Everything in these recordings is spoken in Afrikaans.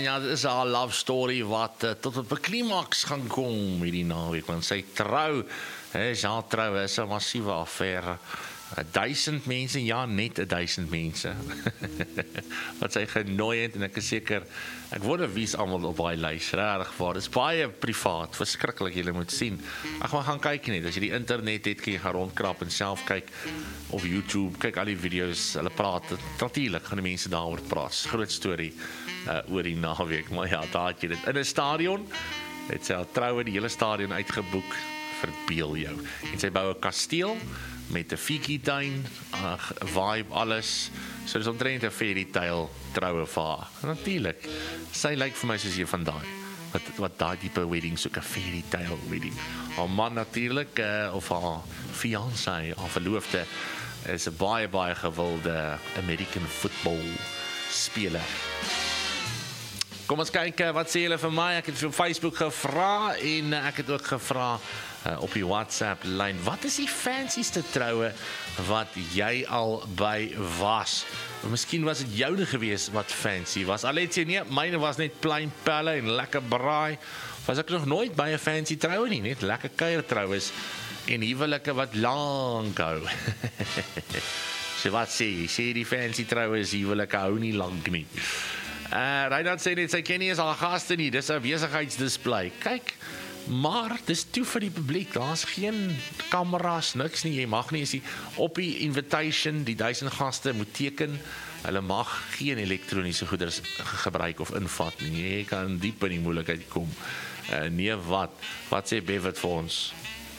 ja, dit is haar love story wat tot op 'n klimaks gaan kom hierdie naweek, want sy trou, sy trou is 'n massiewe affære. 1000 mense, ja, net 1000 mense wat sy genooi het, en ek is seker, ek wonder wie's almal op daai lys, regtig waar, dit is baie privaat, verskriklik, julle moet sien, ag, maar gaan kyk net, as jy die internet het, kan jy gaan rondkrap en self kyk op YouTube, kyk al die video's, hulle praat, natuurlik gaan die mense daaroor praat, groot storie oor die naweek, maar ja, daar het jy dit, in 'n stadion, het sy al troue die hele stadion uitgeboek, verbeel jou, en sy bou 'n kasteel, met 'n fietjietuin, vibe, alles. So dis omtrent 'n fairy tale troue vir haar. Natuurlik, sy lyk vir my soos een van daai, wat daai tipe wedding, soek 'n fairy tale wedding. Haar man natuurlik, of haar fiancé, haar verloofde, is 'n baie gewilde American football speler. Kom ons kyk, wat sê julle vir my? Ek het vir Facebook gevra, en ek het ook gevra op die WhatsApp lyn, wat is die fancyste troue wat jy al by was? Miskien was dit joune gewees wat fancy was. Al het jy nie, myne was net plain pelle en lekker braai. Was ek nog nooit by 'n fancy troue nie, net lekker kuiertroues en huwelike wat lank hou. So wat sê die fancy troues, huwelike hou nie lank nie. Reinhard sê net, sy ken nie eens haar gaste nie, dis 'n besigheidsdisplay. Kyk, maar dis toe vir die publiek, daar's geen kameras, niks nie, jy mag nie, as jy op die invitation, die 1000 gaste moet teken, hulle mag geen elektroniese goeders gebruik of invat nie, jy kan diep in die moeilikheid kom. Nee, wat sê Bevat vir ons?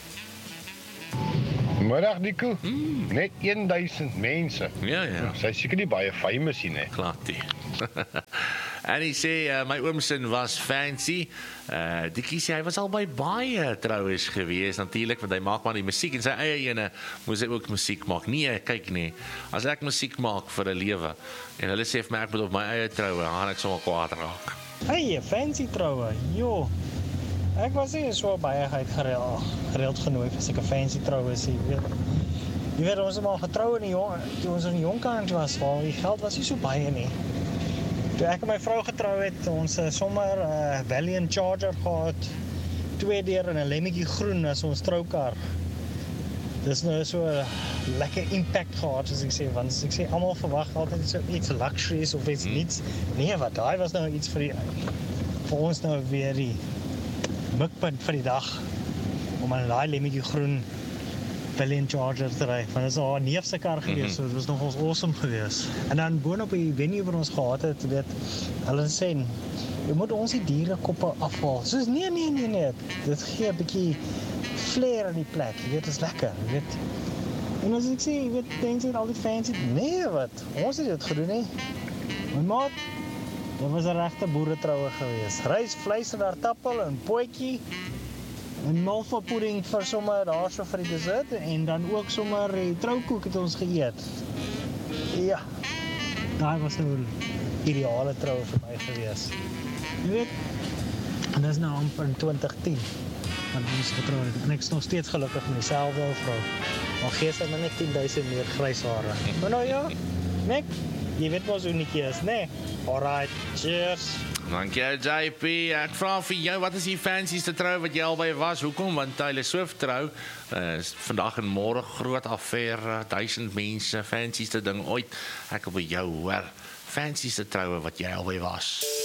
Middag Nico, net 1000 mense. Ja. Sy is seker nie baie famous nie. Glad nie. En hy sê, my oomsin was fancy. Dikkie sê, hy was al by baie troues gewees, natuurlijk, want hy maak maar die musiek, en sy eie ene moes hy ook musiek maak. Nee, kyk nie, as ek musiek maak vir 'n lewe, en hulle sê vir my, ek moet op my eie troue, gaan ek sommer kwaad raak. Hey, fancy troue, joh. Ek was nie so baie gereeld genooi vir seker fancy troues, jy weet, ons het maar getrou toe ons in die jong kant was, waar die geld was nie so baie nie. Toe ek en my vrou getrou het, ons sommer Valiant Charger gehad, 2 deur in 'n lemmetjie groen as ons troukar. Dis nou so lekker impact gehad, soos ek sê, want ek sê, almal verwag altyd so iets luxuries of iets niets. Nee, wat daai was nou iets vir ons nou weer die mikpunt vir die dag, om in daai lemmetjie groen Valiant Charger te ry, want dit is al 'n neefse kar gewees, so dit was nog ons awesome gewees. En dan boonop die venue wat ons gehad het, weet, hulle sê, jy moet ons die dierekoppe afhaal. Soos, nee, dit gee 'n bietjie flair in die plek, jy weet, dit is lekker, jy weet. En as ek sê, jy weet, mense het altyd fancy, nee, wat, ons het dit gedoen, nie. My maat, dit was 'n regte boeretroue gewees. Rys, vleis en aartappel en potjie, en malva pudding vir sommer daarso vir die dessert, en dan ook sommer die troukoek het ons geëet. Ja, daai was nou 'n ideale troue vir my gewees. Jy weet, en dit is nou amper in 2010, want ons getrou het, en ek is nog steeds gelukkig met dieselfde vrou. Maar gee sy my net 10,000 meer grys hare. Maar nou ja, Nick, jy weet mos hoe Nikkie is, nee? Alright, cheers! Dankie JP, ek vra vir jou, wat is die fancyste trou wat jy albei was? Hoekom? Want Taylor Swift trou, vandag en môre groot affære, 1000 mense, fancyste ding ooit. Ek wil by jou hoor, fancyste troue wat jy albei was.